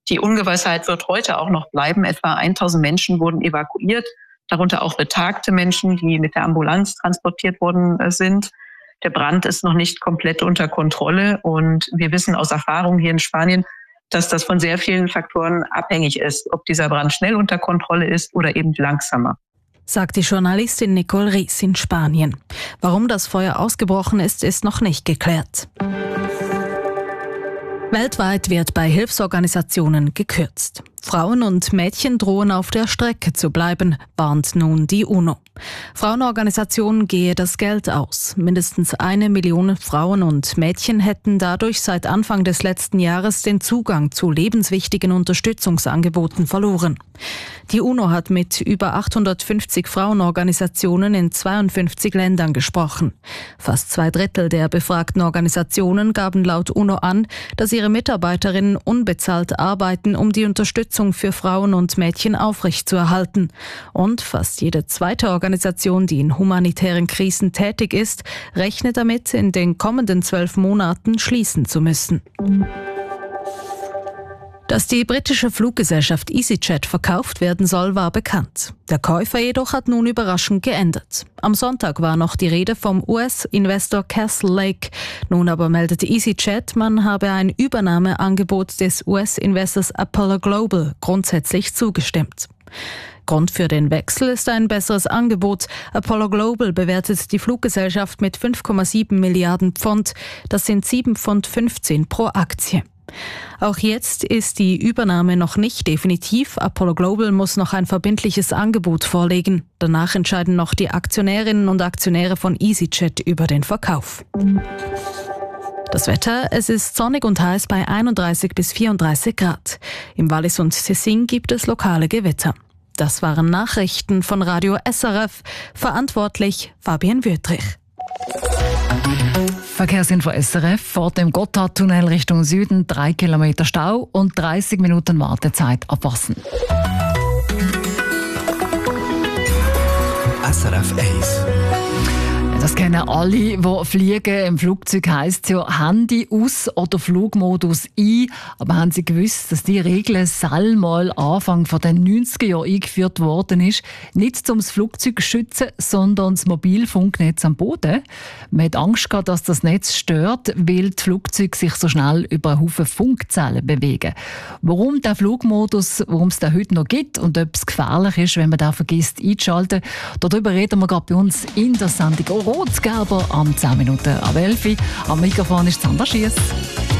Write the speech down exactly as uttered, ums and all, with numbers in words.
Die Ungewissheit wird heute auch noch bleiben. Etwa tausend Menschen wurden evakuiert, darunter auch betagte Menschen, die mit der Ambulanz transportiert worden sind. Der Brand ist noch nicht komplett unter Kontrolle und wir wissen aus Erfahrung hier in Spanien, dass das von sehr vielen Faktoren abhängig ist, ob dieser Brand schnell unter Kontrolle ist oder eben langsamer. Sagt die Journalistin Nicole Ries in Spanien. Warum das Feuer ausgebrochen ist, ist noch nicht geklärt. Weltweit wird bei Hilfsorganisationen gekürzt. Frauen und Mädchen drohen auf der Strecke zu bleiben, warnt nun die UNO. Frauenorganisationen gehe das Geld aus. Mindestens eine Million Frauen und Mädchen hätten dadurch seit Anfang des letzten Jahres den Zugang zu lebenswichtigen Unterstützungsangeboten verloren. Die UNO hat mit über achthundertfünfzig Frauenorganisationen in zweiundfünfzig Ländern gesprochen. Fast zwei Drittel der befragten Organisationen gaben laut UNO an, dass ihre Mitarbeiterinnen unbezahlt arbeiten, um die Unterstützung für Frauen und Mädchen aufrechtzuerhalten. Und fast jede zweite Organisation, die in humanitären Krisen tätig ist, rechnet damit, in den kommenden zwölf Monaten schließen zu müssen. Dass die britische Fluggesellschaft EasyJet verkauft werden soll, war bekannt. Der Käufer jedoch hat nun überraschend geändert. Am Sonntag war noch die Rede vom U S-Investor Castle Lake. Nun aber meldete EasyJet, man habe ein Übernahmeangebot des U S-Investors Apollo Global grundsätzlich zugestimmt. Grund für den Wechsel ist ein besseres Angebot. Apollo Global bewertet die Fluggesellschaft mit fünf Komma sieben Milliarden Pfund. Das sind sieben Komma fünfzehn Pfund pro Aktie. Auch jetzt ist die Übernahme noch nicht definitiv. Apollo Global muss noch ein verbindliches Angebot vorlegen. Danach entscheiden noch die Aktionärinnen und Aktionäre von EasyJet über den Verkauf. Das Wetter, es ist sonnig und heiß bei einunddreißig bis vierunddreißig Grad. Im Wallis und Tessin gibt es lokale Gewitter. Das waren Nachrichten von Radio S R F. Verantwortlich Fabian Wüttrich. Verkehrsinfo S R F, vor dem Gotthardtunnel Richtung Süden, drei Kilometer Stau und dreißig Minuten Wartezeit abpassen. S R F eins. Das kennen alle, die fliegen. Im Flugzeug heisst es ja Handy aus oder Flugmodus ein. Aber haben Sie gewusst, dass die Regel mal Anfang der neunziger Jahre eingeführt worden ist? Nicht um das Flugzeug zu schützen, sondern das Mobilfunknetz am Boden. Man hat Angst gehabt, dass das Netz stört, weil die Flugzeuge sich so schnell über einen Haufen Funkzellen bewegen. Warum der Flugmodus, warum es den heute noch gibt und ob es gefährlich ist, wenn man den vergisst einzuschalten, darüber reden wir gerade bei uns in der Sendung Rotgerber am zehn Minuten ab elf. Am Mikrofon ist Sandra Schiess.